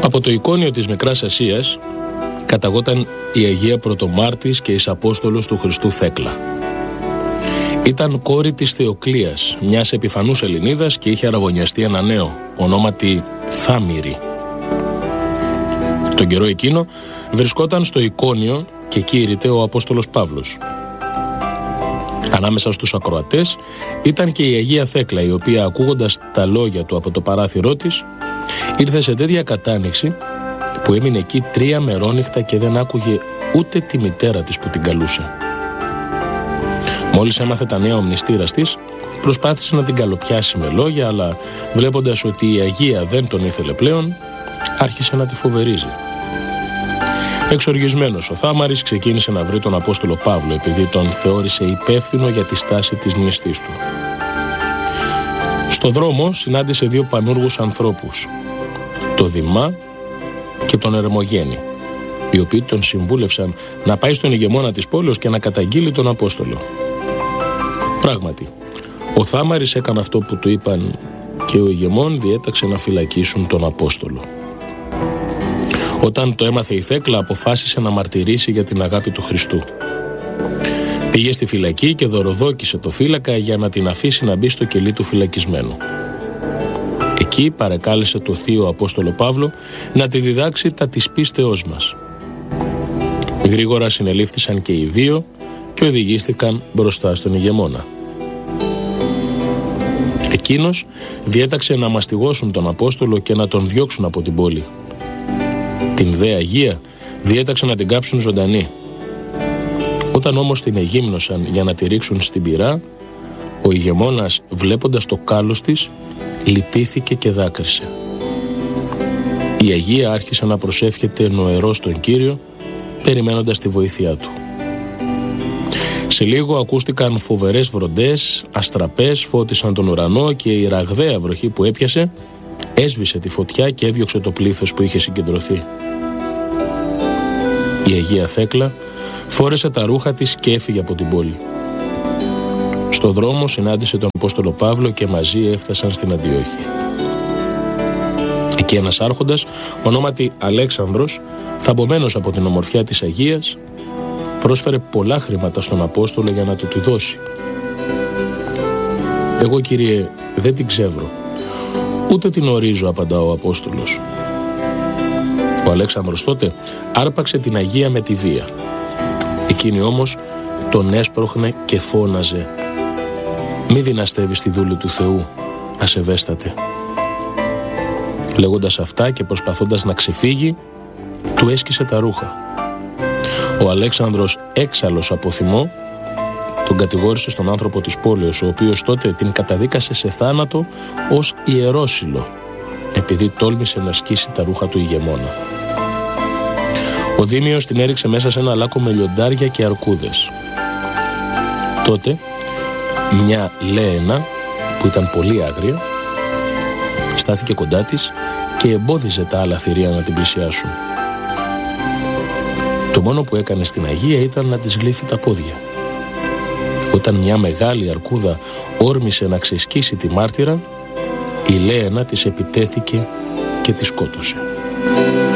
Από το εικόνιο της Μικράς Ασίας καταγόταν η Αγία Πρωτομάρτης και εις Απόστολος του Χριστού Θέκλα. Ήταν κόρη της Θεοκλίας, μιας επιφανούς Ελληνίδας, και είχε αραβωνιαστεί ένα νέο, ονόματι Θάμηρη. Τον καιρό εκείνο βρισκόταν στο εικόνιο και εκεί ήρθε ο Απόστολος Παύλος. Ανάμεσα στους ακροατές ήταν και η Αγία Θέκλα, η οποία, ακούγοντας τα λόγια του από το παράθυρό της, ήρθε σε τέτοια κατάνοιξη που έμεινε εκεί 3 μερόνυχτα και δεν άκουγε ούτε τη μητέρα της που την καλούσε. Μόλις έμαθε τα νέα ο μνηστήρας της, προσπάθησε να την καλοπιάσει με λόγια, αλλά βλέποντας ότι η Αγία δεν τον ήθελε πλέον, άρχισε να τη φοβερίζει. Εξοργισμένος ο Θάμαρης ξεκίνησε να βρει τον Απόστολο Παύλο, επειδή τον θεώρησε υπεύθυνο για τη στάση της μνηστής του. Στο δρόμο συνάντησε 2 πανούργους ανθρώπους, το Δημά και τον Ερμογένη, οι οποίοι τον συμβούλευσαν να πάει στον ηγεμόνα της πόλεως και να καταγγείλει τον Απόστολο. Πράγματι, ο Θάμαρης έκανε αυτό που του είπαν και ο ηγεμόν διέταξε να φυλακίσουν τον Απόστολο. Όταν το έμαθε η Θέκλα, αποφάσισε να μαρτυρήσει για την αγάπη του Χριστού. Πήγε στη φυλακή και δωροδόκησε το φύλακα για να την αφήσει να μπει στο κελί του φυλακισμένου. Εκεί παρεκάλεσε το θείο Απόστολο Παύλο να τη διδάξει τα της πίστεώς μας. Γρήγορα συνελήφθησαν και οι 2 και οδηγήθηκαν μπροστά στον ηγεμόνα. Εκείνος διέταξε να μαστιγώσουν τον Απόστολο και να τον διώξουν από την πόλη. Την δε Αγία διέταξε να την κάψουν ζωντανή. Όταν όμως την εγύμνωσαν για να τη ρίξουν στην πυρά, ο ηγεμόνας, βλέποντας το κάλος της, λυπήθηκε και δάκρυσε. Η Αγία άρχισε να προσεύχεται νοερό στον Κύριο, περιμένοντας τη βοήθειά του. Σε λίγο ακούστηκαν φοβερές βροντές, αστραπές φώτισαν τον ουρανό και η ραγδαία βροχή που έπιασε έσβησε τη φωτιά και έδιωξε το πλήθος που είχε συγκεντρωθεί. Η Αγία Θέκλα φόρεσε τα ρούχα της και έφυγε από την πόλη. Στο δρόμο συνάντησε τον Απόστολο Παύλο και μαζί έφτασαν στην Αντιόχεια. Εκεί ένας άρχοντας, ονόματι Αλέξανδρος, θαμπομένος από την ομορφιά της Αγίας, πρόσφερε πολλά χρήματα στον Απόστολο για να του τη δώσει. «Εγώ, Κύριε, δεν την ξεύρω, ούτε την ορίζω», απαντά ο Απόστολος. Ο Αλέξανδρος τότε άρπαξε την Αγία με τη βία. Εκείνη όμως τον έσπροχνε και φώναζε: «Μη δυναστεύεις τη δούλη του Θεού, ασεβέστατε». Λέγοντας αυτά και προσπαθώντας να ξεφύγει, του έσκησε τα ρούχα. Ο Αλέξανδρος, έξαλλος από θυμό, τον κατηγόρησε στον άνθρωπο της πόλεως, ο οποίος τότε την καταδίκασε σε θάνατο ως ιερόσυλο, επειδή τόλμησε να σκίσει τα ρούχα του ηγεμόνα. Ο Δήμιος την έριξε μέσα σε ένα λάκκο με λιοντάρια και αρκούδες. Τότε μια Λέενα, που ήταν πολύ άγρια, στάθηκε κοντά της και εμπόδιζε τα άλλα θηρία να την πλησιάσουν. Το μόνο που έκανε στην Αγία ήταν να της γλύφει τα πόδια. Όταν μια μεγάλη αρκούδα όρμησε να ξεσκίσει τη μάρτυρα, η Λέενα της επιτέθηκε και τη σκότωσε.